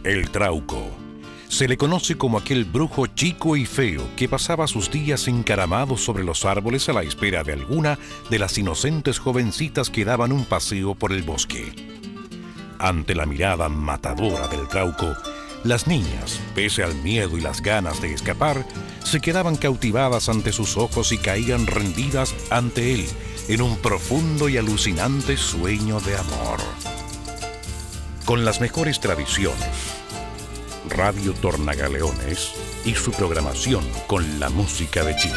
El Trauco. Se le conoce como aquel brujo chico y feo que pasaba sus días encaramado sobre los árboles a la espera de alguna de las inocentes jovencitas que daban un paseo por el bosque. Ante la mirada matadora del Trauco, las niñas, pese al miedo y las ganas de escapar, se quedaban cautivadas ante sus ojos y caían rendidas ante él en un profundo y alucinante sueño de amor. Con las mejores tradiciones, Radio Tornagaleones y su programación con la música de Chile.